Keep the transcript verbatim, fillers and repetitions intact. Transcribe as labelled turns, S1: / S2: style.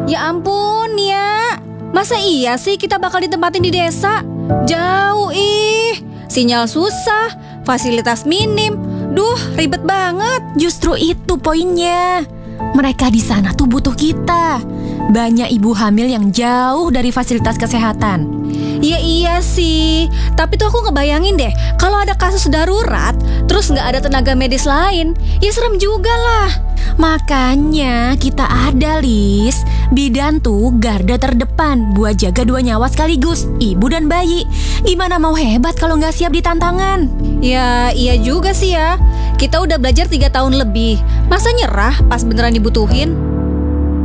S1: Ya ampun ya, masa iya sih kita bakal ditempatin di desa? Jauh ih, sinyal susah, fasilitas minim. Duh, ribet banget.
S2: Justru itu poinnya. Mereka di sana tuh butuh kita. Banyak ibu hamil yang jauh dari fasilitas kesehatan.
S1: Ya iya sih, tapi tuh aku ngebayangin deh, kalau ada kasus darurat, terus nggak ada tenaga medis lain, ya serem juga lah.
S2: Makanya kita ada, Lis. Bidan tuh garda terdepan buat jaga dua nyawa sekaligus, ibu dan bayi. Gimana mau hebat kalau nggak siap di tantangan?
S1: Ya iya juga sih ya, kita udah belajar tiga tahun lebih, masa nyerah pas beneran dibutuhin?